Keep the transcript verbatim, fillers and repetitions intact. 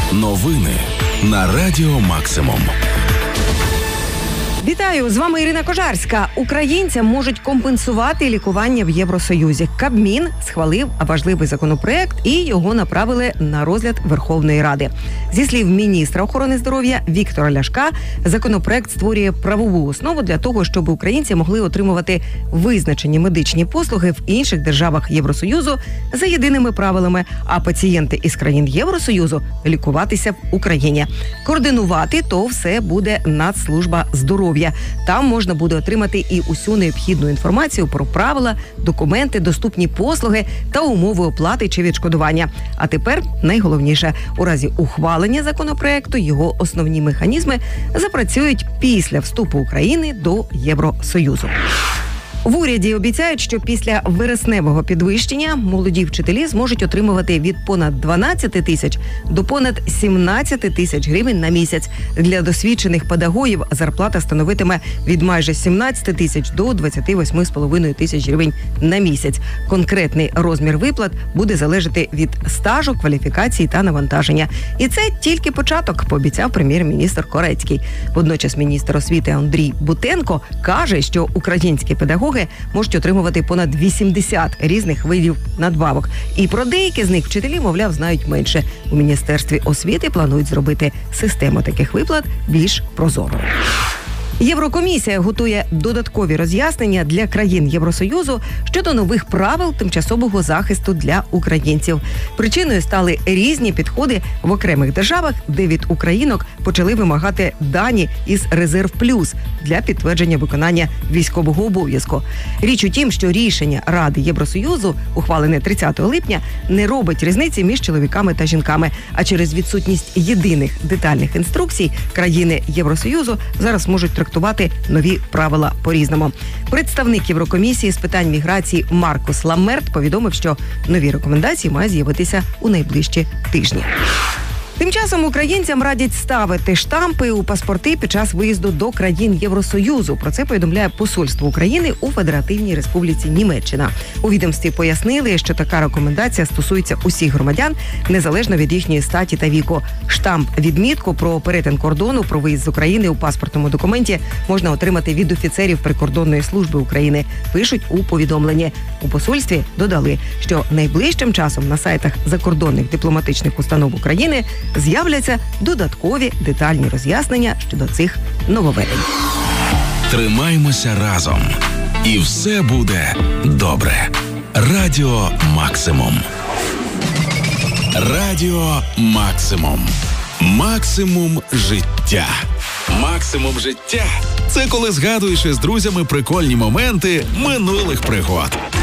Новини на Радіо Максимум. Вітаю! З вами Ірина Кожарська. Українцям можуть компенсувати лікування в Євросоюзі. Кабмін схвалив важливий законопроект і його направили на розгляд Верховної Ради. Зі слів міністра охорони здоров'я Віктора Ляшка, законопроект створює правову основу для того, щоб українці могли отримувати визначені медичні послуги в інших державах Євросоюзу за єдиними правилами, а пацієнти із країн Євросоюзу лікуватися в Україні. Координувати то все буде Нацслужба здоров'я. Там можна буде отримати і усю необхідну інформацію про правила, документи, доступні послуги та умови оплати чи відшкодування. А тепер найголовніше – у разі ухвалення законопроекту його основні механізми запрацюють після вступу України до Євросоюзу. В уряді обіцяють, що після вересневого підвищення молоді вчителі зможуть отримувати від понад дванадцять тисяч до понад сімнадцять тисяч гривень на місяць. Для досвідчених педагогів зарплата становитиме від майже сімнадцять тисяч до двадцять вісім з половиною тисяч гривень на місяць. Конкретний розмір виплат буде залежати від стажу, кваліфікації та навантаження. І це тільки початок, пообіцяв прем'єр-міністр Корецький. Водночас міністр освіти Андрій Бутенко каже, що українські педагоги можуть отримувати понад вісімдесят різних видів надбавок. І про деякі з них вчителі, мовляв, знають менше. У Міністерстві освіти планують зробити систему таких виплат більш прозорою. Єврокомісія готує додаткові роз'яснення для країн Євросоюзу щодо нових правил тимчасового захисту для українців. Причиною стали різні підходи в окремих державах, де від українок почали вимагати дані із «Резерв плюс» для підтвердження виконання військового обов'язку. Річ у тім, що рішення Ради Євросоюзу, ухвалене тридцятого липня, не робить різниці між чоловіками та жінками, а через відсутність єдиних детальних інструкцій країни Євросоюзу зараз можуть трактувати нові правила по-різному. Представник Єврокомісії з питань міграції Маркус Ламмерт повідомив, що нові рекомендації мають з'явитися у найближчі тижні. Тим часом українцям радять ставити штампи у паспорти під час виїзду до країн Євросоюзу. Про це повідомляє Посольство України у Федеративній Республіці Німеччина. У відомстві пояснили, що така рекомендація стосується усіх громадян, незалежно від їхньої статі та віку. Штамп-відмітку про перетин кордону, про виїзд з України у паспортному документі можна отримати від офіцерів прикордонної служби України, пишуть у повідомленні. У посольстві додали, що найближчим часом на сайтах закордонних дипломатичних установ України з'являться додаткові детальні роз'яснення щодо цих нововведень. Тримаймося разом. І все буде добре. Радіо Максимум. Радіо Максимум. Максимум життя. Максимум життя – це коли згадуєш із друзями прикольні моменти минулих пригод.